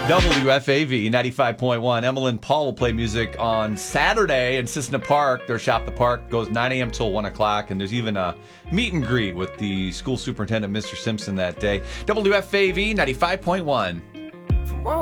WFAV 95.1. Emily and Paul will play music on Saturday in Cissna Park. Their Shop the Park goes 9 a.m. till 1 o'clock, and there's even a meet and greet with the school superintendent, Mr. Simpson, that day. WFAV 95.1.